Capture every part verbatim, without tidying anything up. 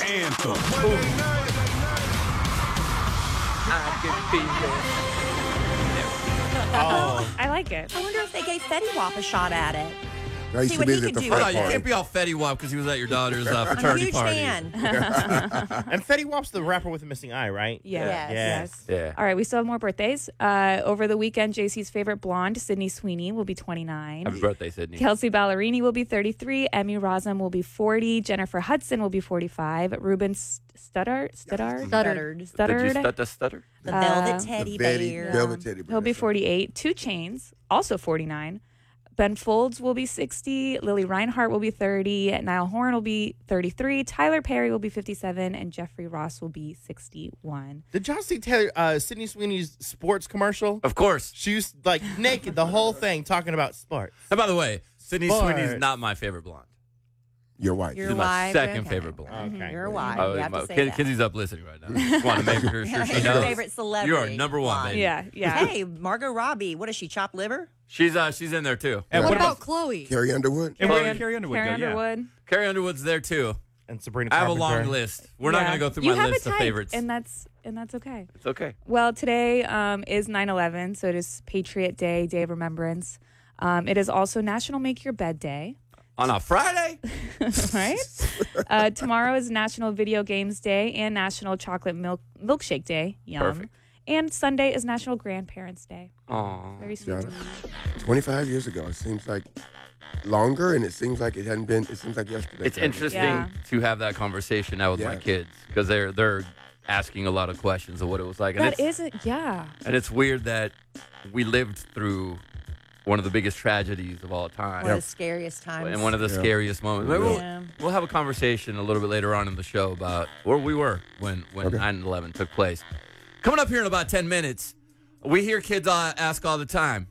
anthem. I can feel it. Oh. I like it. I wonder if they gave Fetty Wap a shot at it. I used See to what be he at could the do. frat Oh, you party. can't be all Fetty Wap because he was at your daughter's uh, I'm a fraternity huge party. fan. And Fetty Wap's the rapper with the missing eye, right? Yeah. Yes. Yes. Yeah. All right, we still have more birthdays. Uh, over the weekend, J C's favorite blonde, Sydney Sweeney, will be twenty-nine. Happy birthday, Sydney. Kelsey Ballerini will be thirty-three. Emmy Rossum will be forty. Jennifer Hudson will be forty-five. Ruben Studdard, Studdard, Stuttered. Did you Stuttered. stutter, stutter? The Uh, Velvet The Teddy Betty, Bear. Velvet Teddy Bear. He'll be forty-eight. Two Chains, also forty-nine. Ben Folds will be sixty. Lily Reinhart will be thirty. Niall Horan will be thirty-three. Tyler Perry will be fifty-seven. And Jeffrey Ross will be sixty-one. Did y'all see Taylor, uh, Sydney Sweeney's sports commercial? Of course. She was like naked the whole thing talking about sports. And by the way, Sydney Sports. Sweeney's not my favorite blonde. Your wife. Your She's my wife, second okay. favorite blonde. Okay. You're a wife. Oh, you have my- to say Ken- that. Kenzie's up listening right now. Just want to make sure, sure she Your knows. favorite celebrity. You are number one, blonde. baby. Yeah, yeah. Hey, Margot Robbie. What is she, chopped liver? She's uh, she's in there too. And What what about Chloe? Carrie Underwood. and where Carrie- did Carrie Underwood Carrie go? Yeah. Underwood. Carrie Underwood's there too. And Sabrina I have a Carpenter. long list. We're not Yeah. going to go through you my have list a of type, favorites. and that's and that's okay. It's okay. Well, today um, is nine eleven, so it is Patriot Day, Day of Remembrance. Um, it is also National Make Your Bed Day, On a Friday? right? uh, tomorrow is National Video Games Day and National Chocolate Milk Milkshake Day. Yum. Perfect. And Sunday is National Grandparents Day. Aw. Very sweet. Yeah. to me. twenty-five years ago. It seems like longer, and it seems like it hadn't been. It seems like yesterday. It's interesting Yeah. to have that conversation now with my Yeah. kids because they're they're asking a lot of questions of what it was like. And That it's, isn't, yeah. and it's weird that we lived through one of the biggest tragedies of all time. One of the scariest times. And one of the Yeah. scariest moments. Maybe We'll, Yeah. we'll have a conversation a little bit later on in the show about where we were when, when Okay. nine eleven took place. Coming up here in about ten minutes, we hear kids uh, ask all the time,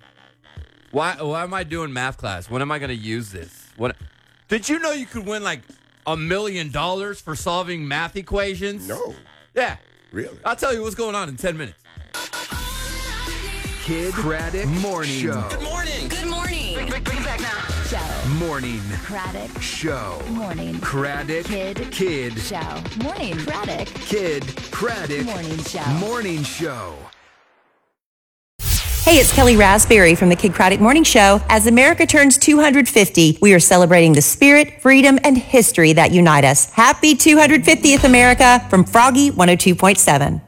why, why am I doing math class? When am I going to use this? What, did you know you could win like a million dollars for solving math equations? No, Yeah. really. I'll tell you what's going on in ten minutes. Kid Craddock Morning Show. Good morning. Good morning. Bring, bring, bring it back now. Show. Morning Craddock. Show. Morning. Craddock Kid. Kid Show. Morning. Craddock. Kid Craddock Morning Show. Morning Show. Hey, it's Kelly Raspberry from the Kid Craddock Morning Show. As America turns two hundred fifty, we are celebrating the spirit, freedom, and history that unite us. Happy two hundred fiftieth, America, from Froggy one oh two point seven.